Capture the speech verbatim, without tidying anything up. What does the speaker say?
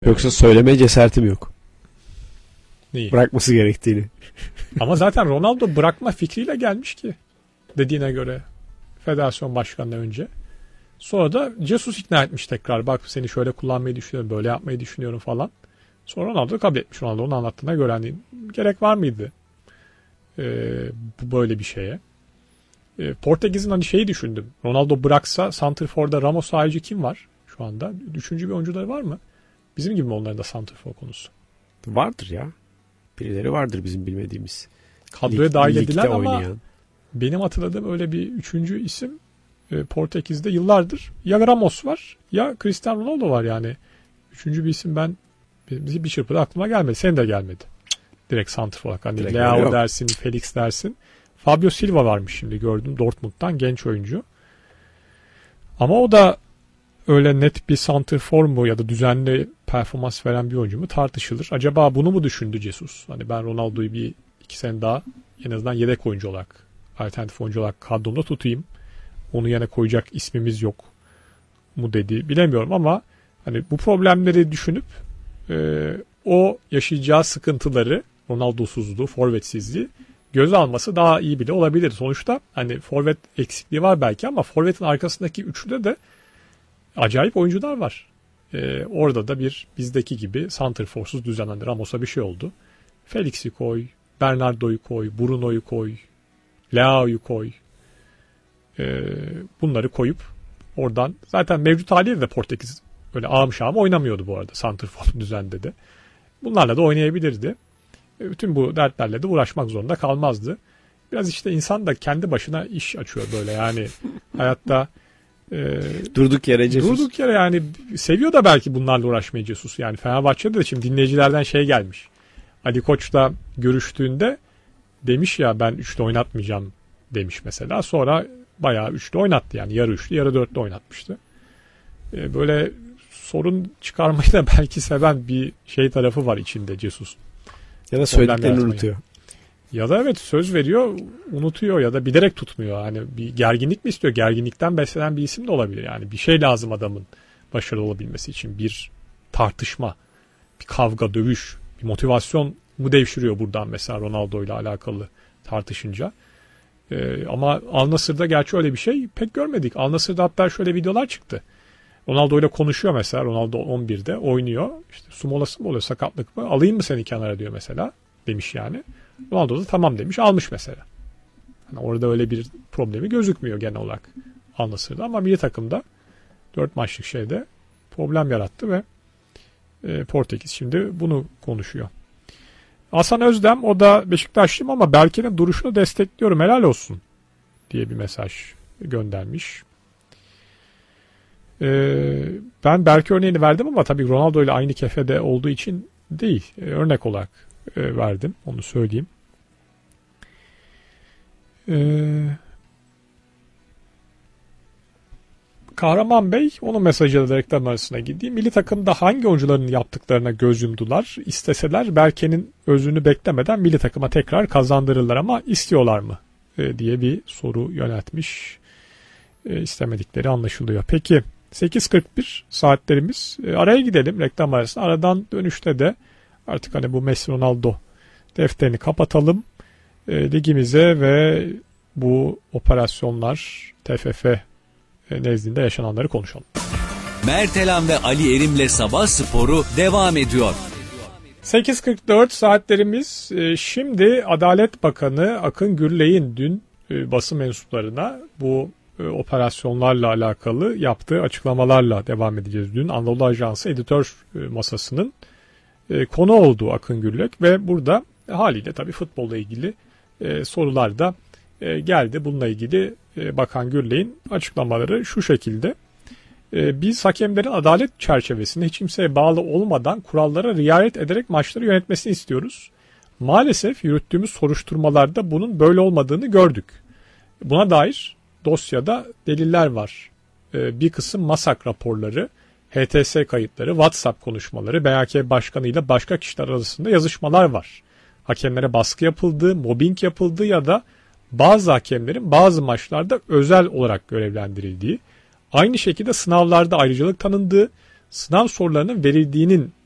Yoksa söylemeye cesaretim yok. Neyi? Bırakması gerektiğini. Ama zaten Ronaldo bırakma fikriyle gelmiş ki. Dediğine göre. Federasyon başkanına önce. Sonra da Jesus ikna etmiş tekrar. Bak seni şöyle kullanmayı düşünüyorum. Böyle yapmayı düşünüyorum falan. Sonra Ronaldo kabul etmiş. Ronaldo'nun anlattığına göre hani gerek var mıydı? Ee, bu böyle bir şeye. Ee, Portekiz'in hani şeyi düşündüm. Ronaldo bıraksa Santrfor'da Ramos harici kim var şu anda? Üçüncü bir oyuncuları var mı? Bizim gibi mi onların da Santrfor konusu? Vardır ya. Birileri vardır bizim bilmediğimiz. Kadroya Lig, dahil edilen ama oynayan. benim hatırladığım öyle bir üçüncü isim e, Portekiz'de yıllardır ya Ramos var ya Cristiano Ronaldo var yani. Üçüncü bir isim ben bir, bir çırpıda aklıma gelmedi. Senin de gelmedi. Direkt santrfor olarak. Hani Leao dersin, Felix dersin. Fabio Silva varmış şimdi gördüm Dortmund'dan genç oyuncu. Ama o da öyle net bir santrfor mu ya da düzenli performans veren bir oyuncu mu tartışılır. Acaba bunu mu düşündü Jesus? Hani ben Ronaldo'yu bir iki sene daha en azından yedek oyuncu olarak, alternatif oyuncu olarak kadromda tutayım. Onu yana koyacak ismimiz yok mu dedi. Bilemiyorum ama hani bu problemleri düşünüp e, o yaşayacağı sıkıntıları, Ronaldo'suzluğu, forvetsizliği göze alması daha iyi bile olabilir. Sonuçta hani forvet eksikliği var belki ama forvetin arkasındaki üçlüde de acayip oyuncular var. Ee, orada da bir bizdeki gibi santrforsuz düzenlendi. Ramos'a bir şey oldu. Felix'i koy, Bernardo'yu koy, Bruno'yu koy, Leao'yu koy. Ee, bunları koyup oradan zaten mevcut haliyle de Portekiz öyle ağım şahım oynamıyordu bu arada santrfor düzende de. Bunlarla da oynayabilirdi. E, bütün bu dertlerle de uğraşmak zorunda kalmazdı. Biraz işte insan da kendi başına iş açıyor böyle yani hayatta. Ee, durduk yere Jesus. Durduk yere yani seviyor da belki bunlarla uğraşmayı Jesus. Yani Fenerbahçe'de de şimdi dinleyicilerden şey gelmiş. Ali Koç'la görüştüğünde demiş ya ben üçlü oynatmayacağım demiş mesela. Sonra bayağı üçlü oynattı yani yarı üçlü yarı dörtlü oynatmıştı. Ee, böyle sorun çıkarmayı da belki seven bir şey tarafı var içinde Jesus. Ya da söylediklerini unutuyor. Ya da evet söz veriyor unutuyor ya da bilerek tutmuyor. Hani bir gerginlik mi istiyor? Gerginlikten beslenen bir isim de olabilir. Yani bir şey lazım adamın başarılı olabilmesi için. Bir tartışma, bir kavga, dövüş, bir motivasyon mu devşiriyor buradan mesela Ronaldo ile alakalı tartışınca. Ee, ama Al Nassr'da gerçi öyle bir şey pek görmedik. Al Nassr'da hatta şöyle videolar çıktı. Ronaldo ile konuşuyor mesela. Ronaldo on birde oynuyor. İşte su molası mı oluyor, sakatlık mı? Alayım mı seni kenara diyor mesela. Demiş yani. Ronaldo da tamam demiş almış mesela. Yani orada öyle bir problemi gözükmüyor genel olarak Al Nassr'da ama milli takımda dört maçlık şeyde problem yarattı ve e, Portekiz şimdi bunu konuşuyor. Hasan Özdem o da Beşiktaşlıyım ama Berke'nin duruşunu destekliyorum helal olsun diye bir mesaj göndermiş. Ee, ben Berke örneğini verdim ama tabii Ronaldo ile aynı kefede olduğu için değil. Ee, örnek olarak e, verdim. Onu söyleyeyim. Ee, Kahraman Bey onun mesajıyla da reklam arasına gideyim. Milli takımda hangi oyuncuların yaptıklarına göz yumdular? İsteseler Berke'nin özünü beklemeden milli takıma tekrar kazandırırlar ama istiyorlar mı? Ee, diye bir soru yöneltmiş. Ee, istemedikleri anlaşılıyor. Peki sekiz kırk bir saatlerimiz. E, araya gidelim reklam arasında. Aradan dönüşte de artık hani bu Messi Ronaldo defterini kapatalım. E, ligimize ve bu operasyonlar T F F nezdinde yaşananları konuşalım. Mertelan ve Ali Erim'le Sabah Sporu devam ediyor. sekiz kırk dört saatlerimiz. E, şimdi Adalet Bakanı Akın Gürley'in dün e, basın mensuplarına bu operasyonlarla alakalı yaptığı açıklamalarla devam edeceğiz. Dün Anadolu Ajansı editör masasının konu olduğu Akın Gürlek ve burada haliyle tabii futbolla ilgili sorular da geldi. Bununla ilgili Bakan Gürlek'in açıklamaları şu şekilde. Biz hakemlerin adalet çerçevesinde hiç kimseye bağlı olmadan kurallara riayet ederek maçları yönetmesini istiyoruz. Maalesef yürüttüğümüz soruşturmalarda bunun böyle olmadığını gördük. Buna dair dosyada deliller var. Ee, bir kısım MASAK raporları, H T S kayıtları, WhatsApp konuşmaları, B H K Başkanı ile başka kişiler arasında yazışmalar var. Hakemlere baskı yapıldığı, mobbing yapıldığı ya da bazı hakemlerin bazı maçlarda özel olarak görevlendirildiği, aynı şekilde sınavlarda ayrıcalık tanındığı, sınav sorularının verildiğinin